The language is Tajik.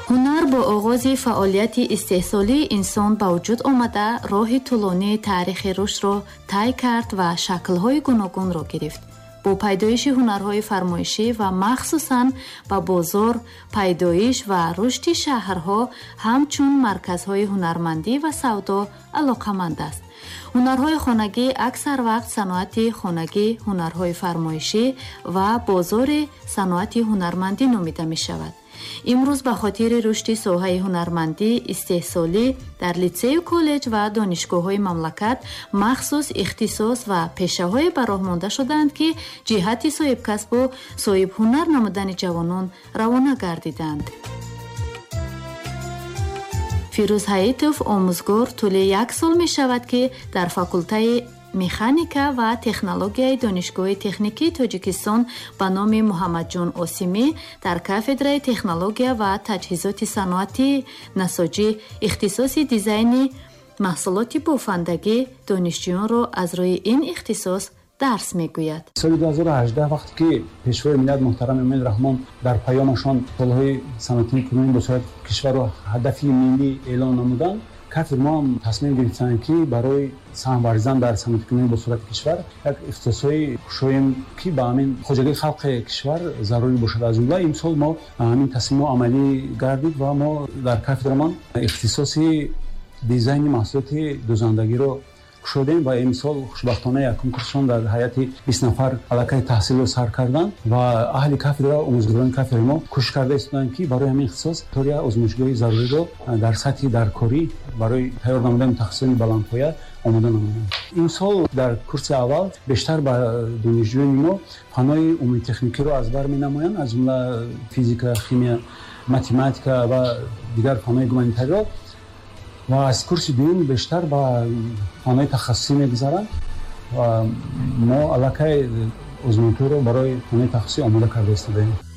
ҳунар бо оғози фаъолияти истеҳсолии инсон ба вуҷуд омада роҳи тӯлонии таърихи рушдро тай кард ва шаклҳои гуногунро гирифт. бо пайдоиши ҳунарҳои фармоишӣ ва махсусан ба бозор, пайдоиш ва рушди шаҳрҳо ҳамчун марказҳои ҳунармандӣ ва савдо алоқаманд аст. ҳунарҳои хонагӣ аксар вақт саноати хонагӣ, ҳунарҳои фармоишӣ ва бозори саноати ҳунармандӣ номида мешавад. имрӯз ба хотири рушди соҳаи ҳунармандӣ, истеҳсолӣ дар литсею коллеҷ ва донишгоҳҳои мамлакат махсус ихтисос ва пешаҳое ба роҳ монда шуданд, ки ҷиҳати соҳибкасбу соҳибҳунар намудани ҷавонон равона гардиданд. фирӯз ҳаитов омӯзгор тӯли 1 сол мешавад, ки дар факултаи механика ва технологияи донишгоҳи техникии Тоҷикистон ба номи Муҳаммадҷон Осимӣ дар кафедраи технология ва таҷҳизоти саноати насоҷӣ ихтисоси дизайни маҳсулоти бофандагӣ донишҷӯёнро аз рӯи ин ихтисос дарс мегӯяд. соли 2018 вақте ки пешвои миллат муҳтарам Эмомали Раҳмон дар паёмашон солҳои санъати кунунӣ ба сурати кишвару ҳадафи миллӣ эълон намуданд, кафедра мо тасмим гирифтанд, ки барои саҳм варзидан дар санъати кунунӣ ба сурати кишвар як ихтисосҳои кушоем, ки ба ҳамин хоҷагии халқи кишвар зарури бошад. аз ҷумла имсол мо ҳамин тасмимо амалӣ гардид ва мо дар кафедрамон ихтисоси дизайни маҳсулоти дӯзандагиро кушодем ва имсол хушбахтона якум курсшон дар ҳайати 20 нафар аллакай таҳсилро сар карданд ва аҳли кафедра, омӯзгорoni кафедраи мо кӯшиш карда истоданд, ки барои ҳамин ихтисос тори озмӯшгоҳи заруриро дар сатҳи даркорӣ барои тайёр намудани мутахассисони баландпоя омода намуданд. имсол дар курси аввал бештар ба донишҷӯёни мо фаннои умумитехникиро аз бар менамоянд, аз ҷумла физика, химия, математика ва дигар фаннои гуманитариро, ва аз курси дуюм бештар ба фаннои тахассусӣ мегузаранд ва мо аллакай озмунтӯро барои фаннои тахассусӣ омода карда истодаем.